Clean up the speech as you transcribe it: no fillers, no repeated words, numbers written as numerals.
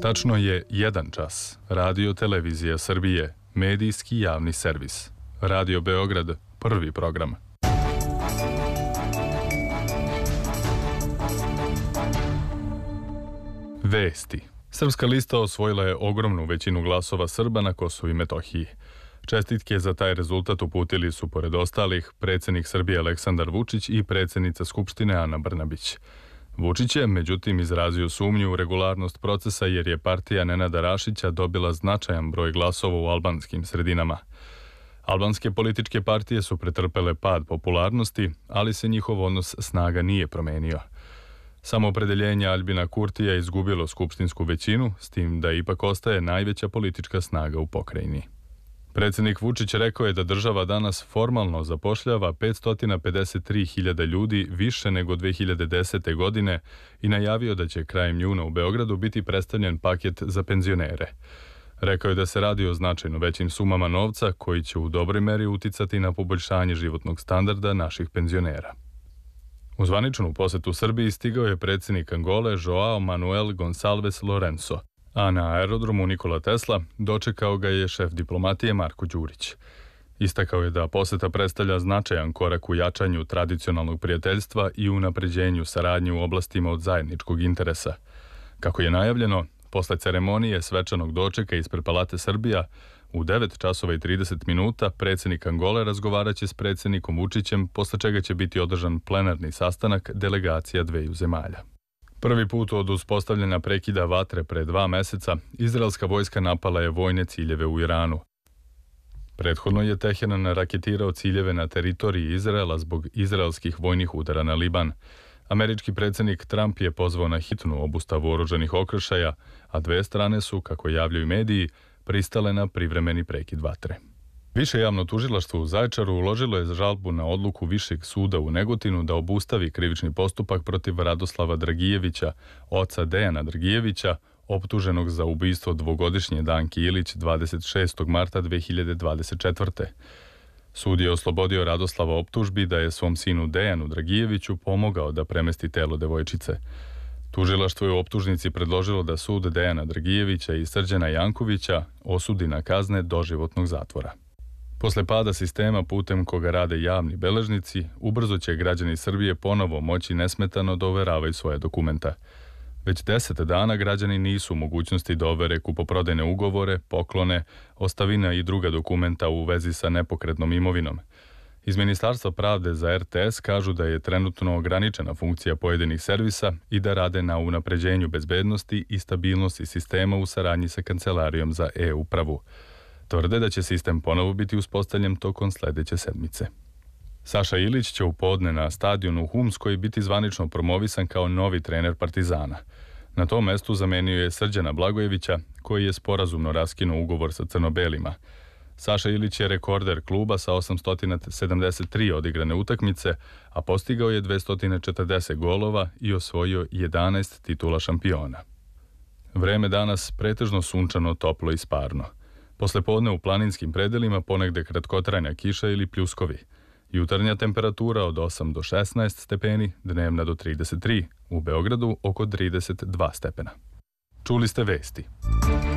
Tačno je 1 čas. Radio Televizija Srbije, medijski javni servis. Radio Beograd, prvi program. Vesti. Srpska lista osvojila je ogromnu većinu glasova Srba na Kosovu i Metohiji. Čestitke za taj rezultat uputili su, pored ostalih, predsjednik Srbije Aleksandar Vučić i predsjednica Skupštine Ana Brnabić. Vučić je, međutim, izrazio sumnju u regularnost procesa jer je partija Nenada Rašića dobila značajan broj glasova u albanskim sredinama. Albanske političke partije su pretrpele pad popularnosti, ali se njihov odnos snaga nije promenio. Samoopredeljenje Aljbina Kurtija izgubilo skupštinsku većinu, s tim da ipak ostaje najveća politička snaga u pokrajini. Predsjednik Vučić rekao je da država danas formalno zapošljava 553.000 ljudi više nego 2010. godine i najavio da će krajem juna u Beogradu biti predstavljen paket za penzionere. Rekao je da se radi o značajno većim sumama novca koji će u dobroj meri uticati na poboljšanje životnog standarda naših penzionera. U zvaničnu posetu Srbiji stigao je predsjednik Angole Joao Manuel Gonçalves Lourenço, a na aerodromu Nikola Tesla dočekao ga je šef diplomatije Marko Đurić. Istakao je da poseta predstavlja značajan korak u jačanju tradicionalnog prijateljstva i unapređenju saradnje u oblastima od zajedničkog interesa. Kako je najavljeno, posle ceremonije svečanog dočeka ispred Palate Srbija, u 9 časova i 30 minuta predsjednik Angole razgovaraće s predsjednikom Vučićem, posle čega će biti održan plenarni sastanak delegacija dveju zemalja. Prvi put od uspostavljanja prekida vatre pre 2 meseca, izraelska vojska napala je vojne ciljeve u Iranu. Prethodno je Teheran raketirao ciljeve na teritoriji Izraela zbog izraelskih vojnih udara na Liban. Američki predsjednik Trump je pozvao na hitnu obustavu oružanih okršaja, a dve strane su, kako javljaju mediji, pristale na privremeni prekid vatre. Više javno tužilaštvo u Zaječaru uložilo je žalbu na odluku Višeg suda u Negotinu da obustavi krivični postupak protiv Radoslava Dragijevića, oca Dejana Dragijevića, optuženog za ubistvo dvogodišnje Danke Ilić 26. marta 2024. Sud je oslobodio Radoslava optužbi da je svom sinu Dejanu Dragijeviću pomogao da premesti telo devojčice. Tužilaštvo je u optužnici predložilo da sud Dejana Dragijevića i Srđana Jankovića osudi na kazne doživotnog zatvora. Posle pada sistema putem koga rade javni beležnici, ubrzo će građani Srbije ponovo moći nesmetano da overavaju svoje dokumenta. Već 10 dana građani nisu u mogućnosti da overe kupoprodajne ugovore, poklone, ostavina i druga dokumenta u vezi sa nepokretnom imovinom. Iz Ministarstva pravde za RTS kažu da je trenutno ograničena funkcija pojedinih servisa i da rade na unapređenju bezbednosti i stabilnosti sistema u saradnji sa Kancelarijom za e-upravu. Tvrde da će sistem ponovo biti uspostavljen tokom sledeće sedmice. Saša Ilić će u podne na stadionu u Humskoj biti zvanično promovisan kao novi trener Partizana. Na tom mestu zamenio je Srđana Blagojevića, koji je sporazumno raskinuo ugovor sa crno-belima. Saša Ilić je rekorder kluba sa 873 odigrane utakmice, a postigao je 240 golova i osvojio 11 titula šampiona. Vreme danas pretežno sunčano, toplo i sparno. Poslepodne u planinskim predelima ponegde kratkotrajna kiša ili pljuskovi. Jutarnja temperatura od 8 do 16 stepeni, dnevna do 33, u Beogradu oko 32 stepena. Čuli ste vesti.